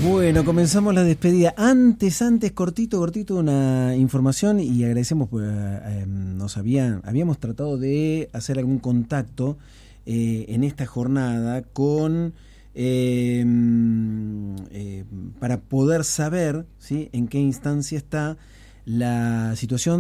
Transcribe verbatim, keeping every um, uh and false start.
Bueno, comenzamos la despedida. Antes, antes, cortito, cortito, una información y agradecemos, pues eh, nos habían, habíamos tratado de hacer algún contacto eh, en esta jornada con eh, eh, para poder saber, ¿sí?, en qué instancia está la situación